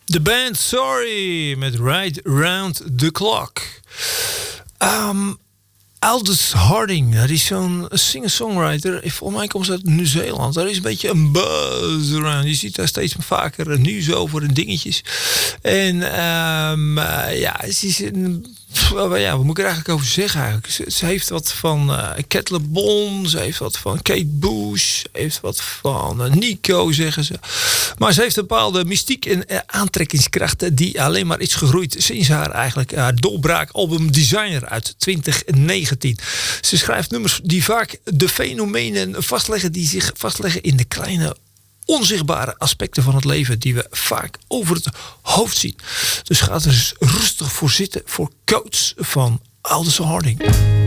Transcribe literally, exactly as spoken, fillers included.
De band Sorry met Right Round the Clock. Um, Aldous Harding, dat is zo'n singer-songwriter. Volgens mij komt ze uit Nieuw-Zeeland. Daar is een beetje een buzz around. Je ziet daar steeds vaker nieuws over en dingetjes. En um, uh, ja, ze is een... Ja, wat moet ik er eigenlijk over zeggen eigenlijk? Ze, ze heeft wat van uh, Cat LeBon, ze heeft wat van Kate Bush, ze heeft wat van uh, Nico, zeggen ze. Maar ze heeft een bepaalde mystiek en uh, aantrekkingskracht die alleen maar is gegroeid sinds haar eigenlijk haar doorbraakalbum Designer uit twintig negentien. Ze schrijft nummers die vaak de fenomenen vastleggen die zich vastleggen in de kleine onzichtbare aspecten van het leven die we vaak over het hoofd zien. Dus ga er eens rustig voor zitten voor Coats van Aldous Harding.